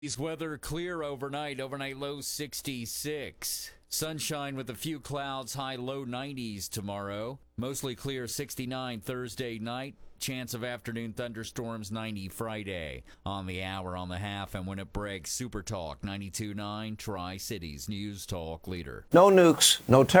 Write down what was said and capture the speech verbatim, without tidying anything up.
These weather clear overnight. Overnight low sixty-six. Sunshine with a few clouds, high low nineties tomorrow. Mostly clear sixty-nine Thursday night. Chance of afternoon thunderstorms ninety Friday. On the hour, on the half, and when it breaks, Super Talk ninety-two point nine, Tri-Cities News Talk Leader. No nukes, no